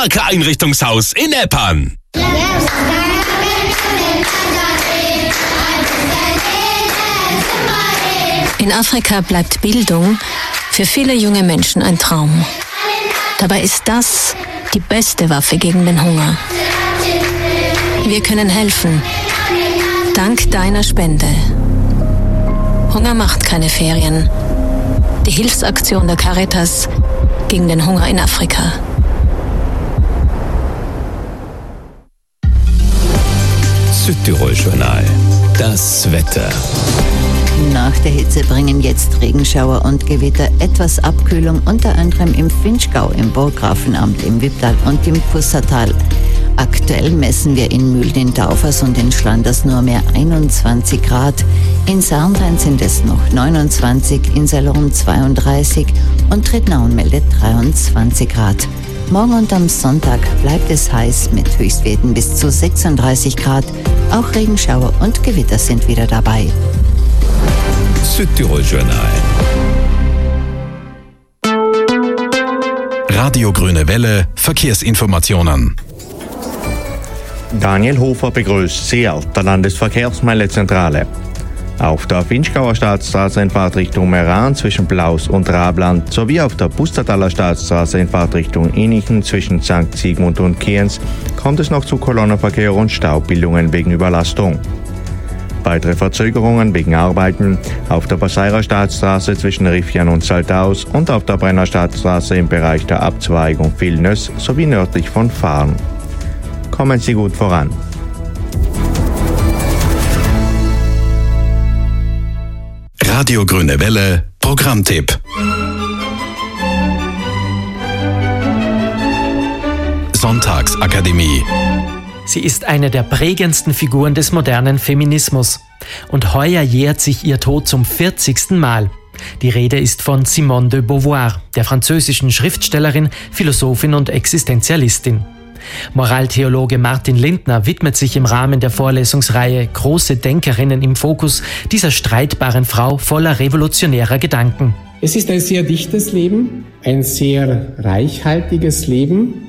Marke-Einrichtungshaus in Eppan. In Afrika bleibt Bildung für viele junge Menschen ein Traum. Dabei ist das die beste Waffe gegen den Hunger. Wir können helfen. Dank deiner Spende. Hunger macht keine Ferien. Die Hilfsaktion der Caritas gegen den Hunger in Afrika. Südtirol-Journal. Das Wetter. Nach der Hitze bringen jetzt Regenschauer und Gewitter etwas Abkühlung, unter anderem im Vinschgau, im Burggrafenamt, im Wipptal und im Pussertal. Aktuell messen wir in Mühlen in Taufers und in Schlanders nur mehr 21 Grad. In Sarnstein sind es noch 29, in Salom 32 und Trittnauen meldet 23 Grad. Morgen und am Sonntag bleibt es heiß mit Höchstwerten bis zu 36 Grad. Auch Regenschauer und Gewitter sind wieder dabei. Südtirol-Journal. Radio Grüne Welle, Verkehrsinformationen. Daniel Hofer begrüßt Sie aus der Landesverkehrsmeldezentrale. Auf der Vinschgauer Staatsstraße in Fahrtrichtung Meran zwischen Blaus und Rabland sowie auf der Pustertaler Staatsstraße in Fahrtrichtung Innichen zwischen St. Sigmund und Kienz kommt es noch zu Kolonnenverkehr und Staubildungen wegen Überlastung. Weitere Verzögerungen wegen Arbeiten auf der Passeirer Staatsstraße zwischen Riffian und Saltaus und auf der Brenner Staatsstraße im Bereich der Abzweigung Vilnös sowie nördlich von Fahren. Kommen Sie gut voran. Radio Grüne Welle, Programmtipp. Sonntagsakademie. Sie ist eine der prägendsten Figuren des modernen Feminismus. Und heuer jährt sich ihr Tod zum 40. Mal. Die Rede ist von Simone de Beauvoir, der französischen Schriftstellerin, Philosophin und Existenzialistin. Moraltheologe Martin Lindner widmet sich im Rahmen der Vorlesungsreihe Große Denkerinnen im Fokus dieser streitbaren Frau voller revolutionärer Gedanken. Es ist ein sehr dichtes Leben, ein sehr reichhaltiges Leben.